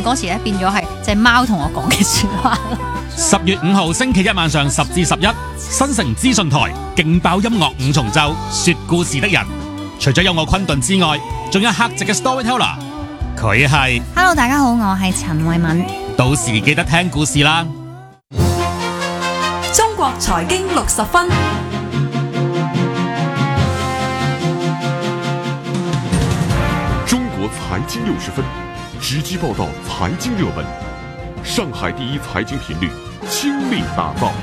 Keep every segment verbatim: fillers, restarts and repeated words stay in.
段歌詞咧變咗係隻貓同我講嘅說話。 十月五號星期一晚上十至十一，新城資訊台勁爆音樂五重奏，說故事的人，除咗有我昆頓之外，仲有客席嘅 storyteller， 佢係 Hello， 大家好，我係陳慧敏。 到時記得聽故事啦。 中國財經六十分。 中國財經六十分，直擊報道財經熱門。上海第一財經頻率傾力打造。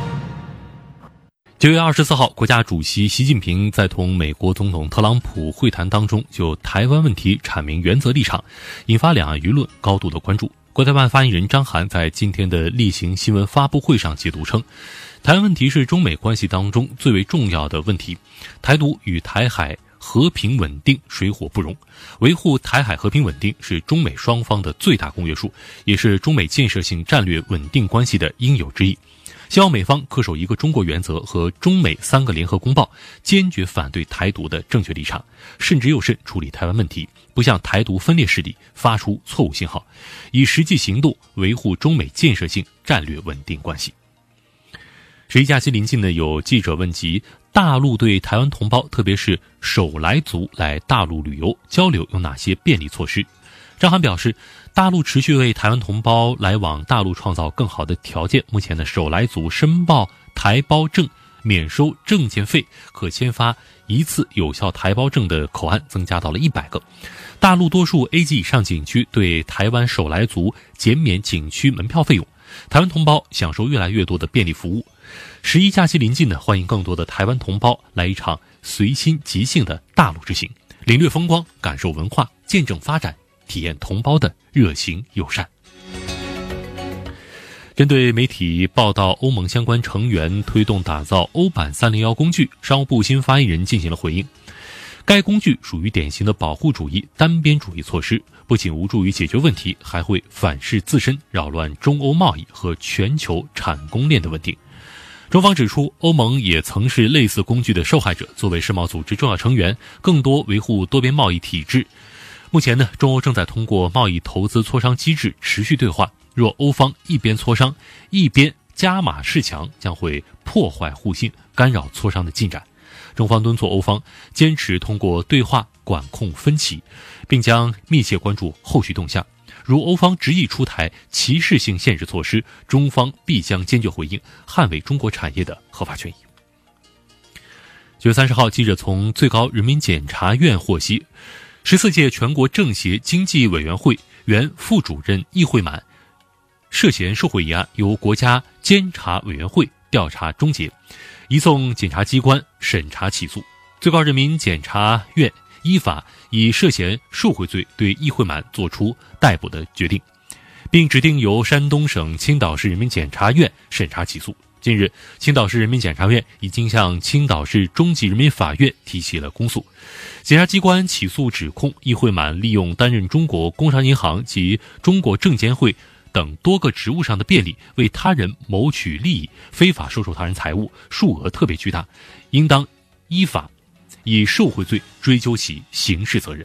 九月二十四號，國家主席習近平在同美國總統特朗普會談當中，就台灣問題闡明原則立場，引發兩岸輿論高度的關注。國台辦發言人張涵在今天的例行新聞發布會上解讀稱，台灣問題是中美關係當中最為重要的問題，台獨與台海和平穩定水火不容，維護台海和平穩定是中美雙方的最大公約數，也是中美建設性戰略穩定關係的應有之義。希望美方恪守一個中國原則和中美三個聯合公報，堅決反對台獨的正確立場，慎之又慎處理台灣問題，不向台獨分裂勢力發出錯誤信號，以實際行動維護中美建設性戰略穩定關係。十一假期臨近呢，有記者問及大陸對台灣同胞，特別是首來族來大陸旅遊交流有哪些便利措施。張涵表示，大陸持續為台灣同胞來往大陸創造更好的條件。目前的首來族申報台胞證免收證件費，可簽發一次有效台胞證的口岸增加到了一百個。大陸多數 A 級以上景區對台灣首來族減免景區門票費用，台灣同胞享受越來越多的便利服務。十一假期臨近呢，歡迎更多的台灣同胞來一場隨心即興的大陸之行，領略風光，感受文化，見證發展，體驗同胞的熱情友善。針對媒體報道歐盟相關成員推動打造歐版三零一工具，商務部新發言人進行了回應。該工具屬於典型的保護主義單邊主義措施，不僅無助於解決問題，還會反噬自身，擾亂中歐貿易和全球產供鏈的穩定。中方指出，歐盟也曾是類似工具的受害者，作為世貿組織重要成員，更多維護多邊貿易體制。目前呢，中歐正在通過貿易投資磋商機制持續對話，若歐方一邊磋商，一邊加碼示強，將會破壞互信，干擾磋商的進展。中方敦促歐方堅持通過對話管控分歧，並將密切關注後續動向。如歐方執意出台歧視性限制措施，中方必將堅決回應，捍衛中國產業的合法權益。九月三十號，記者從最高人民檢察院獲悉，十四屆全國政協經濟委員會原副主任易會滿涉嫌受賄一案由國家監察委員會調查終結，移送檢察機關審查起訴。最高人民檢察院依法以涉嫌受賄罪對易會滿作出逮捕的決定，並指定由山東省青島市人民檢察院審查起訴。近日，青島市人民檢察院已經向青島市中級人民法院提起了公訴。檢察機關起訴指控易會滿利用擔任中國工商銀行及中國證監會等多個職務上的便利，為他人謀取利益，非法收受他人財物，數額特別巨大，應當依法以受賄罪追究其刑事責任。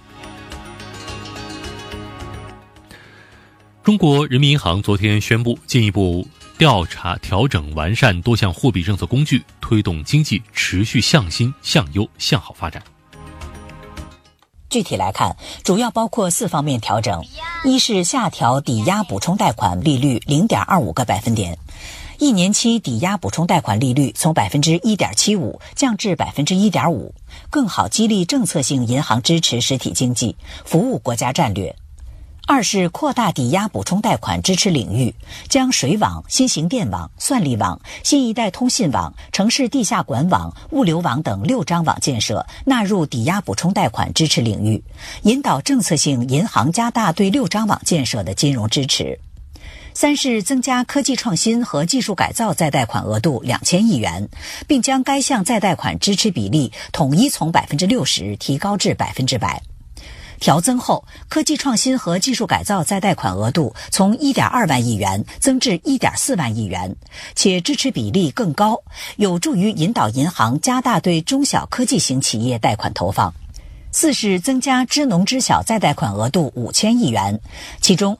中國人民銀行昨天宣布，進一步調查調整完善多項貨幣政策工具，推動經濟持續向新向優向好發展。 具體來看，主要包括四方面調整：一是下調抵押補充貸款利率 零點二五 個百分點，一年期抵押補充貸款利率從 百分之一點七五 降至 百分之一點五， 更好激勵政策性銀行支持實體經濟，服務國家戰略。二是擴大抵押補充貸款支持領域，將水網、新型電網、算力網、新一代通信網、城市地下管網、物流網等六張網建設納入抵押補充貸款支持領域，引導政策性銀行加大對六張網建設的金融支持。三是增加科技創新和技術改造再貸款額度兩千億元，並將該項再貸款支持比例統一從 百分之六十 提高至 百分之百。調增後，科技創新和技術改造再貸款額度從 一點二萬億元增至 一點四萬億元，且支持比例更高，有助於引導銀行加大對中小科技型企業貸款投放。四是增加支農支小再貸款額度五千億元，其中